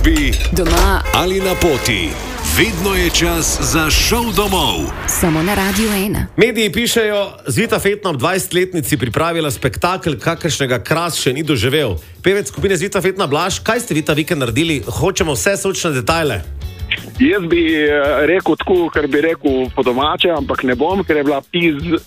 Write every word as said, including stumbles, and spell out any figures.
službi, doma ali na poti. Vedno je čas za šov domov. Samo na Radiu ena. Mediji pišejo, Zvita Fetna ob dvajsetletnici pripravila spektakel, kakršnega Kras še ni doživel. Pevec skupine Zvita Fetna Blaž, kaj ste vi ta vikend naredili? Hočemo vse sočne detajle. Jaz bi rekel tako, kar bi rekel po domače, ampak ne bom, ker je bila piz